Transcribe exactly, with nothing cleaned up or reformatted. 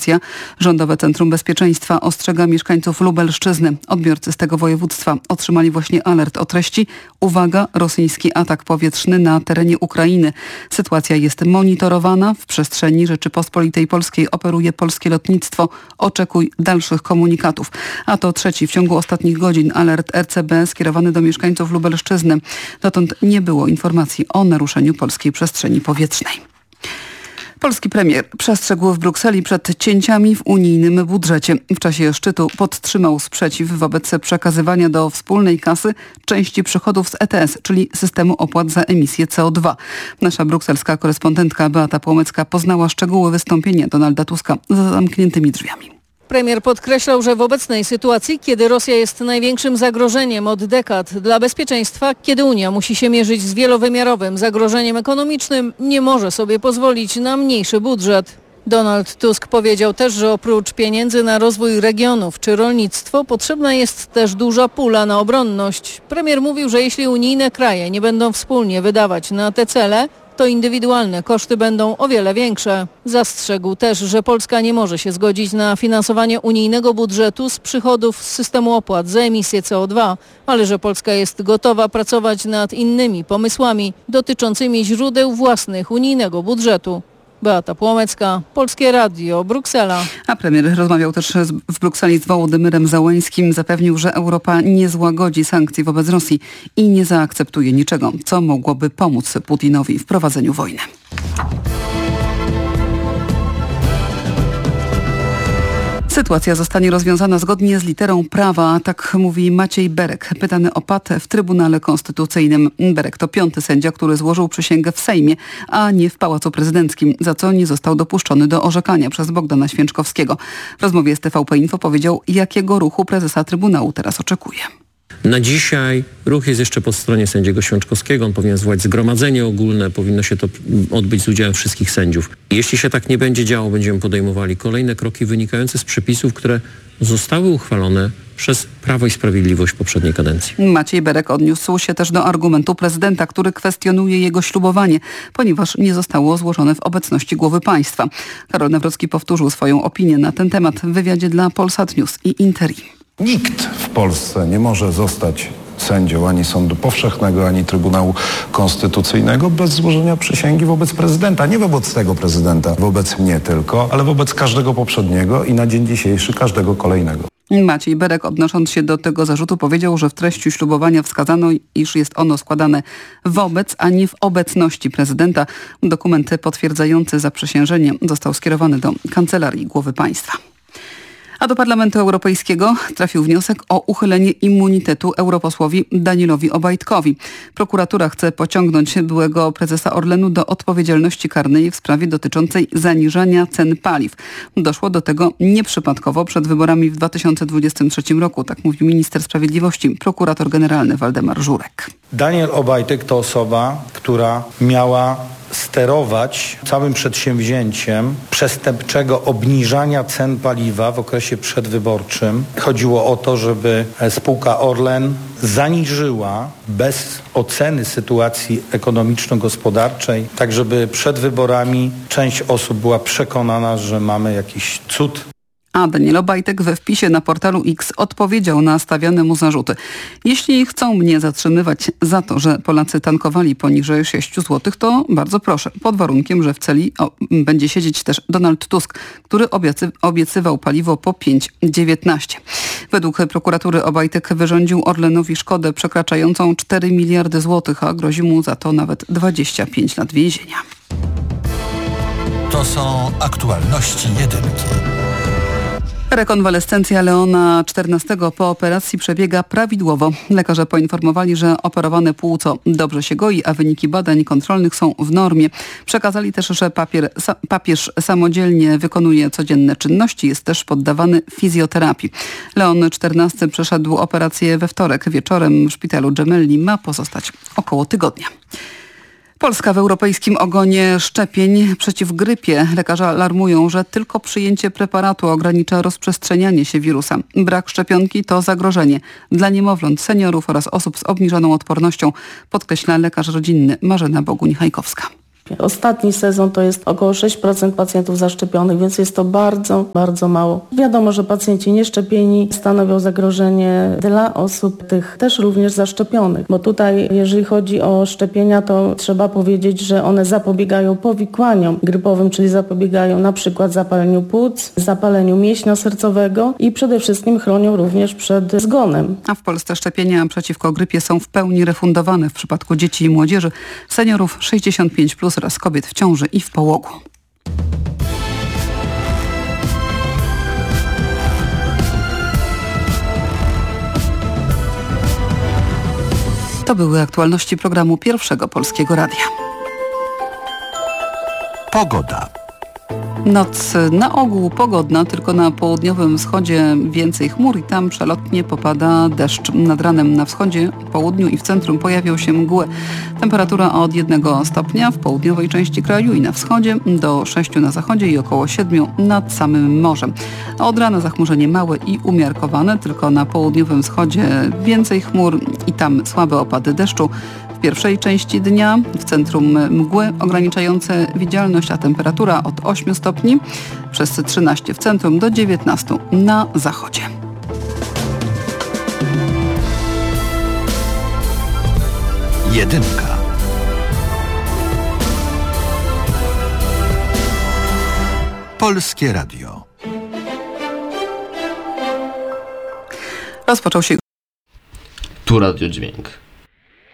sytuacja. Rządowe Centrum Bezpieczeństwa ostrzega mieszkańców Lubelszczyzny. Odbiorcy z tego województwa otrzymali właśnie alert o treści: uwaga, rosyjski atak powietrzny na terenie Ukrainy. Sytuacja jest monitorowana. W przestrzeni Rzeczypospolitej Polskiej operuje polskie lotnictwo. Oczekuj dalszych komunikatów. A to trzeci w ciągu ostatnich godzin alert R C B skierowany do mieszkańców Lubelszczyzny. Dotąd nie było informacji o naruszeniu polskiej przestrzeni powietrznej. Polski premier przestrzegł w Brukseli przed cięciami w unijnym budżecie. W czasie szczytu podtrzymał sprzeciw wobec przekazywania do wspólnej kasy części przychodów z E T S, czyli systemu opłat za emisję C O dwa. Nasza brukselska korespondentka Beata Płomecka poznała szczegóły wystąpienia Donalda Tuska za zamkniętymi drzwiami. Premier podkreślał, że w obecnej sytuacji, kiedy Rosja jest największym zagrożeniem od dekad dla bezpieczeństwa, kiedy Unia musi się mierzyć z wielowymiarowym zagrożeniem ekonomicznym, nie może sobie pozwolić na mniejszy budżet. Donald Tusk powiedział też, że oprócz pieniędzy na rozwój regionów czy rolnictwo potrzebna jest też duża pula na obronność. Premier mówił, że jeśli unijne kraje nie będą wspólnie wydawać na te cele, to indywidualne koszty będą o wiele większe. Zastrzegł też, że Polska nie może się zgodzić na finansowanie unijnego budżetu z przychodów z systemu opłat za emisję C O dwa, ale że Polska jest gotowa pracować nad innymi pomysłami dotyczącymi źródeł własnych unijnego budżetu. Beata Płomecka, Polskie Radio, Bruksela. A premier rozmawiał też w Brukseli z Wołodymyrem Zełeńskim. Zapewnił, że Europa nie złagodzi sankcji wobec Rosji i nie zaakceptuje niczego, co mogłoby pomóc Putinowi w prowadzeniu wojny. Sytuacja zostanie rozwiązana zgodnie z literą prawa, tak mówi Maciej Berek, pytany o P A T w Trybunale Konstytucyjnym. Berek to piąty sędzia, który złożył przysięgę w Sejmie, a nie w Pałacu Prezydenckim, za co nie został dopuszczony do orzekania przez Bogdana Święczkowskiego. W rozmowie z T V P Info powiedział, jakiego ruchu prezesa Trybunału teraz oczekuje. Na dzisiaj ruch jest jeszcze po stronie sędziego Święczkowskiego. On powinien zwołać zgromadzenie ogólne, powinno się to odbyć z udziałem wszystkich sędziów. Jeśli się tak nie będzie działo, będziemy podejmowali kolejne kroki wynikające z przepisów, które zostały uchwalone przez Prawo i Sprawiedliwość w poprzedniej kadencji. Maciej Berek odniósł się też do argumentu prezydenta, który kwestionuje jego ślubowanie, ponieważ nie zostało złożone w obecności głowy państwa. Karol Nawrocki powtórzył swoją opinię na ten temat w wywiadzie dla Polsat News i Interii. Nikt w Polsce nie może zostać sędzią ani Sądu Powszechnego, ani Trybunału Konstytucyjnego bez złożenia przysięgi wobec prezydenta. Nie wobec tego prezydenta, wobec mnie tylko, ale wobec każdego poprzedniego i na dzień dzisiejszy każdego kolejnego. Maciej Berek, odnosząc się do tego zarzutu, powiedział, że w treści ślubowania wskazano, iż jest ono składane wobec, a nie w obecności prezydenta. Dokument potwierdzający zaprzysiężenie został skierowany do Kancelarii Głowy Państwa. A do Parlamentu Europejskiego trafił wniosek o uchylenie immunitetu europosłowi Danielowi Obajtkowi. Prokuratura chce pociągnąć byłego prezesa Orlenu do odpowiedzialności karnej w sprawie dotyczącej zaniżania cen paliw. Doszło do tego nieprzypadkowo przed wyborami w dwa tysiące dwudziestym trzecim roku, tak mówił minister sprawiedliwości, prokurator generalny Waldemar Żurek. Daniel Obajtek to osoba, która miała sterować całym przedsięwzięciem przestępczego obniżania cen paliwa w okresie przedwyborczym. Chodziło o to, żeby spółka Orlen zaniżyła bez oceny sytuacji ekonomiczno-gospodarczej, tak żeby przed wyborami część osób była przekonana, że mamy jakiś cud. A Daniel Obajtek we wpisie na portalu X odpowiedział na stawiane mu zarzuty. Jeśli chcą mnie zatrzymywać za to, że Polacy tankowali poniżej sześć złotych, to bardzo proszę, pod warunkiem, że w celi o, będzie siedzieć też Donald Tusk, który obiecy, obiecywał paliwo po pięć dziewiętnaście. Według prokuratury Obajtek wyrządził Orlenowi szkodę przekraczającą cztery miliardy złotych, a grozi mu za to nawet dwadzieścia pięć lat więzienia. To są aktualności jedynki. Rekonwalescencja Leona czternastego po operacji przebiega prawidłowo. Lekarze poinformowali, że operowane płuco dobrze się goi, a wyniki badań kontrolnych są w normie. Przekazali też, że papier, sa, papież samodzielnie wykonuje codzienne czynności, jest też poddawany fizjoterapii. Leon czternasty przeszedł operację we wtorek wieczorem w szpitalu Gemelli. Ma pozostać około tygodnia. Polska w europejskim ogonie szczepień przeciw grypie. Lekarze alarmują, że tylko przyjęcie preparatu ogranicza rozprzestrzenianie się wirusa. Brak szczepionki to zagrożenie dla niemowląt, seniorów oraz osób z obniżoną odpornością, podkreśla lekarz rodzinny Marzena Boguń-Hajkowska. Ostatni sezon to jest około sześć procent pacjentów zaszczepionych, więc jest to bardzo, bardzo mało. Wiadomo, że pacjenci nieszczepieni stanowią zagrożenie dla osób tych też również zaszczepionych, bo tutaj jeżeli chodzi o szczepienia, to trzeba powiedzieć, że one zapobiegają powikłaniom grypowym, czyli zapobiegają na przykład zapaleniu płuc, zapaleniu mięśnia sercowego i przede wszystkim chronią również przed zgonem. A w Polsce szczepienia przeciwko grypie są w pełni refundowane w przypadku dzieci i młodzieży, seniorów sześćdziesiąt pięć plus oraz kobiet w ciąży i w połogu. To były aktualności programu Pierwszego Polskiego Radia. Pogoda. Noc na ogół pogodna, tylko na południowym wschodzie więcej chmur i tam przelotnie popada deszcz. Nad ranem na wschodzie, południu i w centrum pojawią się mgły. Temperatura od jednego stopnia w południowej części kraju i na wschodzie, do sześciu na zachodzie i około siedmiu nad samym morzem. A od rana zachmurzenie małe i umiarkowane, tylko na południowym wschodzie więcej chmur i tam słabe opady deszczu. W pierwszej części dnia w centrum mgły ograniczające widzialność, a temperatura od ośmiu stopni przez trzynaście w centrum do dziewiętnastu na zachodzie. Jedynka. Polskie Radio. Rozpoczął się Tu Radio Dźwięk.